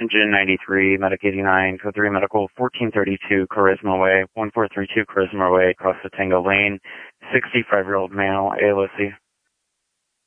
Engine 93, Medic 89, Code 3 Medical 1432, Charisma Way, 1432 Charisma Way, across the Tango Lane, 65-year-old male, ALOC.